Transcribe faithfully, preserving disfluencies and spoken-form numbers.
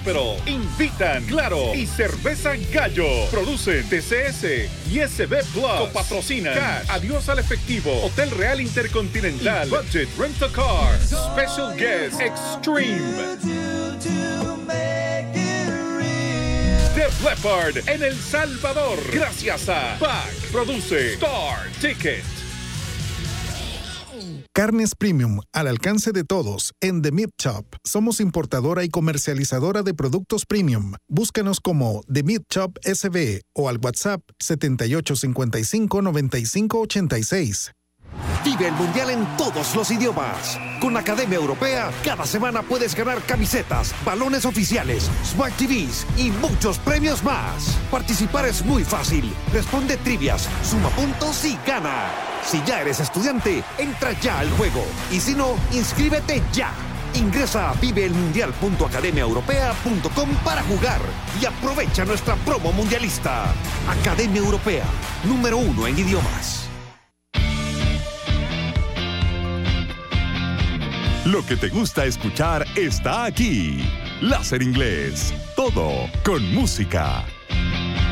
Hospital. Invitan Claro y Cerveza Gallo. Producen T C S y S B Plus. Copatrocinan Cash, Adiós al Efectivo, Hotel Real Intercontinental y Budget Rent a Car. Special Guest Extreme. Def Leppard en El Salvador. Gracias a P A C. Produce Star Ticket. Carnes Premium, al alcance de todos, en The Meat Shop. Somos importadora y comercializadora de productos premium. Búscanos como The Meat Shop S B o al WhatsApp setenta y ocho cincuenta y cinco noventa y cinco ochenta y seis. Vive el Mundial en todos los idiomas. Con la Academia Europea, cada semana puedes ganar camisetas, balones oficiales, Smart T Vs y muchos premios más. Participar es muy fácil. Responde trivias, suma puntos y gana. Si ya eres estudiante, entra ya al juego. Y si no, inscríbete ya. Ingresa a vive el mundial punto academia europea punto com para jugar y aprovecha nuestra promo mundialista. Academia Europea, número uno en idiomas. Lo que te gusta escuchar está aquí. Láser Inglés. Todo con música.